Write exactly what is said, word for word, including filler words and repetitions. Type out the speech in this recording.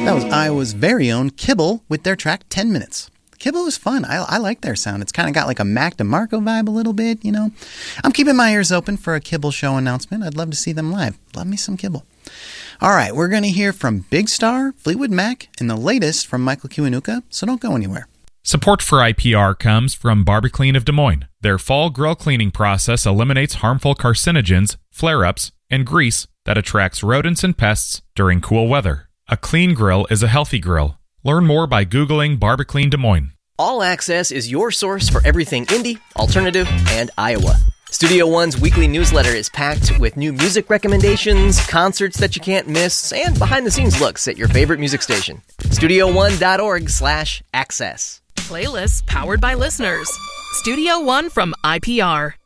That was Iowa's very own Kibble with their track ten minutes. Kibble is fun. I, I like their sound. It's kind of got like a Mac DeMarco vibe a little bit, you know. I'm keeping my ears open for a Kibble show announcement. I'd love to see them live. Love me some Kibble. All right, we're going to hear from Big Star, Fleetwood Mac, and the latest from Michael Kiwanuka, so don't go anywhere. Support for I P R comes from Barbiclean of Des Moines. Their fall grill cleaning process eliminates harmful carcinogens, flare-ups, and grease that attracts rodents and pests during cool weather. A clean grill is a healthy grill. Learn more by Googling Barbiclean Des Moines. All Access is your source for everything indie, alternative, and Iowa. Studio One's weekly newsletter is packed with new music recommendations, concerts that you can't miss, and behind-the-scenes looks at your favorite music station. studio one dot org slash access. Playlists powered by listeners. Studio One from I P R.